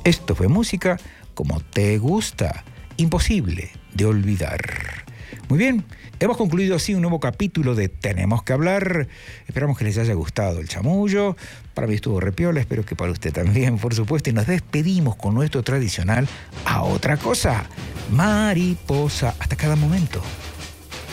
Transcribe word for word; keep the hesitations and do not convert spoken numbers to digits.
Esto fue música como te gusta, imposible de olvidar. Muy bien, hemos concluido así un nuevo capítulo de Tenemos que hablar. Esperamos que les haya gustado el chamullo. Para mí estuvo repiola, espero que para usted también, por supuesto. Y nos despedimos con nuestro tradicional a otra cosa. Mariposa, hasta cada momento.